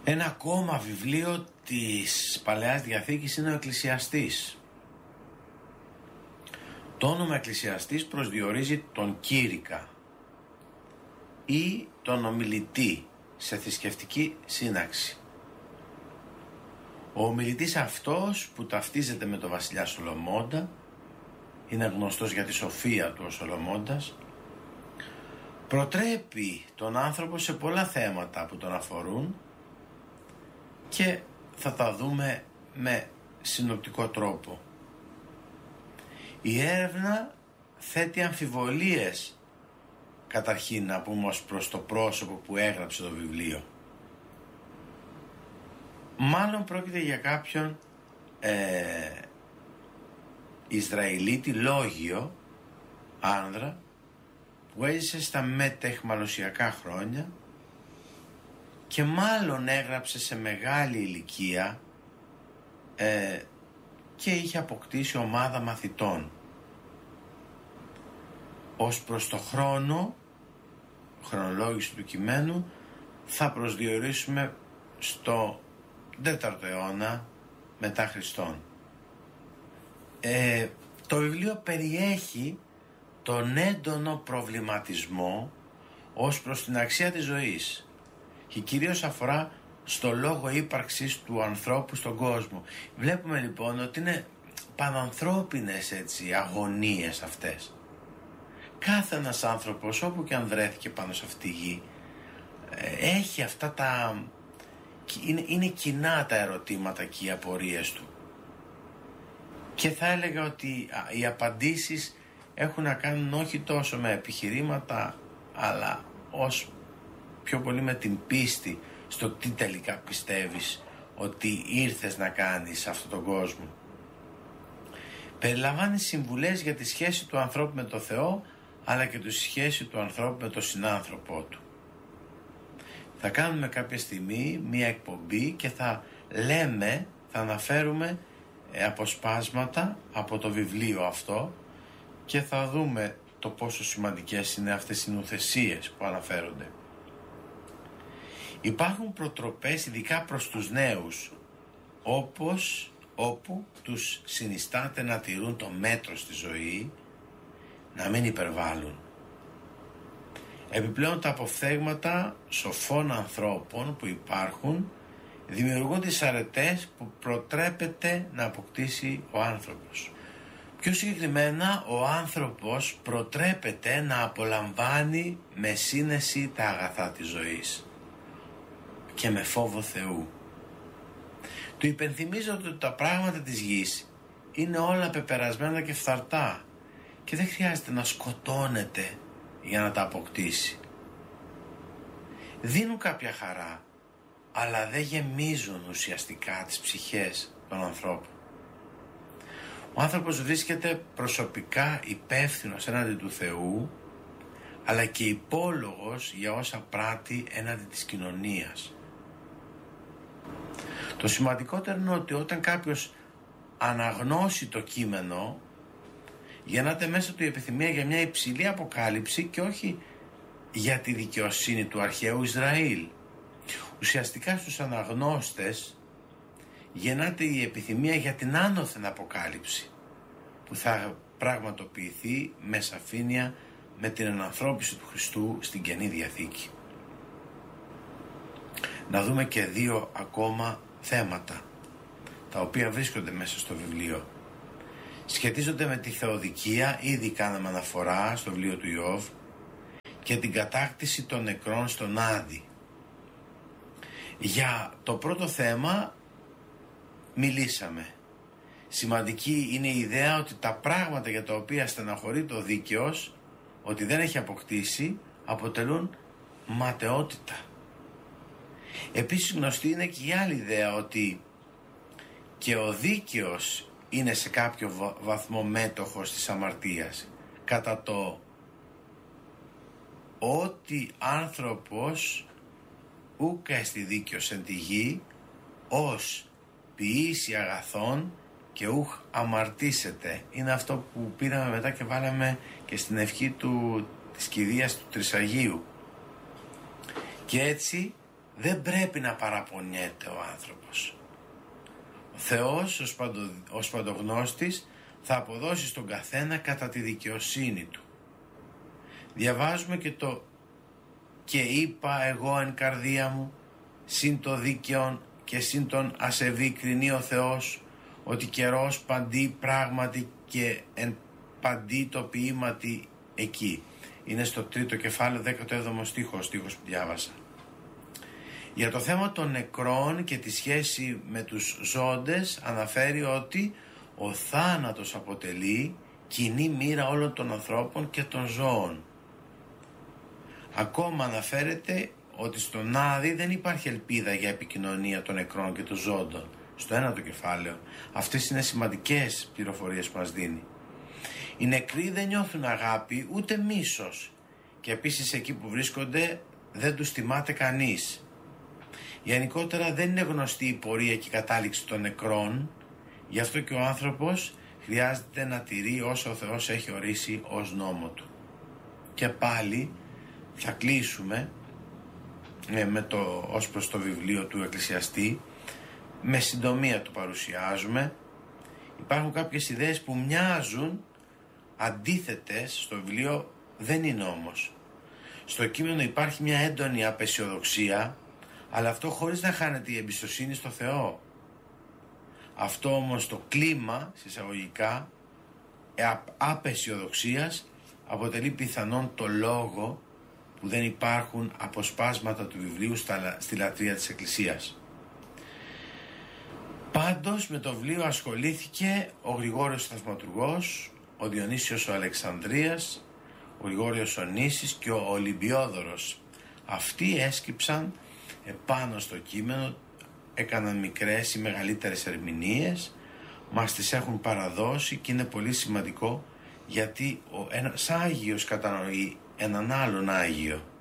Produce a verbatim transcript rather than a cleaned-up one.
Ένα ακόμα βιβλίο της Παλαιάς Διαθήκης είναι ο Εκκλησιαστής. Το όνομα Εκκλησιαστής προσδιορίζει τον κήρυκα ή τον ομιλητή σε θρησκευτική σύναξη. Ο ομιλητής αυτός που ταυτίζεται με τον βασιλιά Σολομώντα, είναι γνωστός για τη σοφία του ο Σολομώντας, προτρέπει τον άνθρωπο σε πολλά θέματα που τον αφορούν και θα τα δούμε με συνοπτικό τρόπο. Η έρευνα θέτει αμφιβολίες, καταρχήν να πούμε ως προς το πρόσωπο που έγραψε το βιβλίο. Μάλλον πρόκειται για κάποιον ε, Ισραηλίτη λόγιο άνδρα που έζησε στα μετεχμαλωσιακά χρόνια και μάλλον έγραψε σε μεγάλη ηλικία ε, και είχε αποκτήσει ομάδα μαθητών. Ως προς το χρόνο, χρονολόγηση του κειμένου, θα προσδιορίσουμε στο τέταρτο αιώνα μετά Χριστόν. Ε, το βιβλίο περιέχει τον έντονο προβληματισμό ως προς την αξία της ζωής και κυρίως αφορά στο λόγο ύπαρξης του ανθρώπου στον κόσμο. Βλέπουμε λοιπόν ότι είναι πανανθρώπινες έτσι αγωνίες αυτές. Κάθε ένας άνθρωπος, όπου και αν βρέθηκε πάνω σε αυτή τη γη, έχει αυτά τα... Είναι, είναι κοινά τα ερωτήματα και οι απορίες του. Και θα έλεγα ότι οι απαντήσεις έχουν να κάνουν όχι τόσο με επιχειρήματα, αλλά ως πιο πολύ με την πίστη στο τι τελικά πιστεύεις ότι ήρθες να κάνεις σε αυτόν τον κόσμο. Περιλαμβάνει συμβουλές για τη σχέση του ανθρώπου με το Θεό, αλλά και τη σχέση του ανθρώπου με τον συνάνθρωπό του. Θα κάνουμε κάποια στιγμή μία εκπομπή και θα λέμε, θα αναφέρουμε αποσπάσματα από το βιβλίο αυτό και θα δούμε το πόσο σημαντικές είναι αυτές οι νουθεσίες που αναφέρονται. Υπάρχουν προτροπές ειδικά προς τους νέους, όπως, όπου τους συνιστάται να τηρούν το μέτρο στη ζωή, να μην υπερβάλλουν. Επιπλέον τα αποφθέγματα σοφών ανθρώπων που υπάρχουν δημιουργούν τις αρετές που προτρέπεται να αποκτήσει ο άνθρωπος. Πιο συγκεκριμένα, ο άνθρωπος προτρέπεται να απολαμβάνει με σύνεση τα αγαθά της ζωής και με φόβο Θεού. Του υπενθυμίζω ότι τα πράγματα της γης είναι όλα πεπερασμένα και φθαρτά και δεν χρειάζεται να σκοτώνεται για να τα αποκτήσει. Δίνουν κάποια χαρά, αλλά δεν γεμίζουν ουσιαστικά τις ψυχές των ανθρώπων. Ο άνθρωπος βρίσκεται προσωπικά υπεύθυνος έναντι του Θεού, αλλά και υπόλογος για όσα πράττει έναντι της κοινωνίας. Το σημαντικότερο είναι ότι όταν κάποιος αναγνώσει το κείμενο, γεννάται μέσα του η επιθυμία για μια υψηλή αποκάλυψη και όχι για τη δικαιοσύνη του αρχαίου Ισραήλ. Ουσιαστικά στους αναγνώστες γεννάται η επιθυμία για την άνωθεν αποκάλυψη που θα πραγματοποιηθεί με σαφήνεια με την ενανθρώπιση του Χριστού στην Καινή Διαθήκη. Να δούμε και δύο ακόμα θέματα τα οποία βρίσκονται μέσα στο βιβλίο. Σχετίζονται με τη θεοδικία, ήδη κάναμε αναφορά στο βιβλίο του Ιώβ, και την κατάκτηση των νεκρών στον Άδη. Για το πρώτο θέμα μιλήσαμε. Σημαντική είναι η ιδέα ότι τα πράγματα για τα οποία στεναχωρείται ο δίκαιος, ότι δεν έχει αποκτήσει, αποτελούν ματαιότητα. Επίσης γνωστή είναι και η άλλη ιδέα ότι και ο δίκαιος είναι σε κάποιο βαθμό μέτοχος της αμαρτίας, κατά το ότι άνθρωπος ούκ εστι δίκαιος εν τη γη, ως ποιήσει αγαθών και ούχ αμαρτήσεται. Είναι αυτό που πήραμε μετά και βάλαμε και στην ευχή του, της κηδείας του Τρισαγίου. Και έτσι δεν πρέπει να παραπονιέται ο άνθρωπος. Ο Θεός ως, παντο, ως παντογνώστης θα αποδώσει στον καθένα κατά τη δικαιοσύνη του. Διαβάζουμε και το «Και είπα εγώ εν καρδία μου, συν το δίκαιον και συν τον ασεβή κρινεί ο Θεός, ότι καιρός παντί πράγματι και εν παντί το ποίηματι εκεί». Είναι στο τρίτο κεφάλαιο, δέκατο έβδομο στίχο, στίχος που διάβασα. Για το θέμα των νεκρών και τη σχέση με τους ζώντες αναφέρει ότι ο θάνατος αποτελεί κοινή μοίρα όλων των ανθρώπων και των ζώων. Ακόμα αναφέρεται ότι στον Άδη δεν υπάρχει ελπίδα για επικοινωνία των νεκρών και των ζώντων. Στο ένατο κεφάλαιο. Αυτές είναι σημαντικές πληροφορίες που μας δίνει. Οι νεκροί δεν νιώθουν αγάπη ούτε μίσος και επίσης εκεί που βρίσκονται δεν τους τιμάται κανείς. Γενικότερα δεν είναι γνωστή η πορεία και η κατάληξη των νεκρών, γι' αυτό και ο άνθρωπος χρειάζεται να τηρεί όσο ο Θεός έχει ορίσει ως νόμο του. Και πάλι θα κλείσουμε ε, με το, ως προς το βιβλίο του Εκκλησιαστή, με συντομία το παρουσιάζουμε. Υπάρχουν κάποιες ιδέες που μοιάζουν αντίθετες στο βιβλίο, δεν είναι όμως. Στο κείμενο υπάρχει μια έντονη απεσιοδοξία, αλλά αυτό χωρίς να χάνεται η εμπιστοσύνη στο Θεό. Αυτό όμως το κλίμα, συσσαγωγικά, απεσιοδοξίας αποτελεί πιθανόν το λόγο που δεν υπάρχουν αποσπάσματα του βιβλίου στα, στη λατρεία της Εκκλησίας. Πάντως με το βιβλίο ασχολήθηκε ο Γρηγόριος ο Θαυματουργός, ο Διονύσιος ο Αλεξανδρίας, ο Γρηγόριος ο Νήσης και ο Ολυμπιόδωρος. Αυτοί έσκυψαν επάνω στο κείμενο, έκαναν μικρές ή μεγαλύτερες ερμηνείες, μας τις έχουν παραδώσει και είναι πολύ σημαντικό γιατί ο ένας Άγιος κατανοεί έναν άλλον Άγιο.